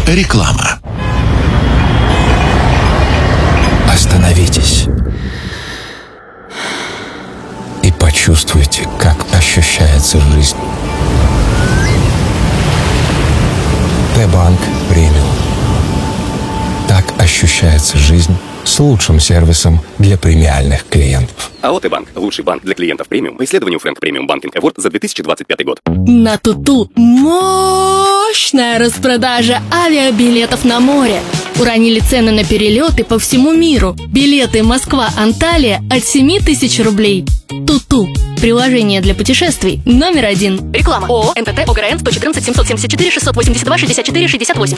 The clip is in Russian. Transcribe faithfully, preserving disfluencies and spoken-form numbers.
Реклама. Остановитесь и почувствуйте, как ощущается жизнь. Т-банк премиум. Так ощущается жизнь с лучшим сервисом для премиальных клиентов. АО Т-банк – лучший банк для клиентов премиум по исследованию Frank Premium Banking Award за две тысячи двадцать пятый год. На Туту мощная распродажа авиабилетов на море. Уронили цены на перелеты по всему миру. Билеты Москва-Анталия от семи тысяч рублей. Туту. Приложение для путешествий номер один. Реклама. ООО эн тэ тэ ОГРН сто четырнадцать семьсот семьдесят четыре шестьсот восемьдесят два шестьдесят четыре шестьдесят восемь.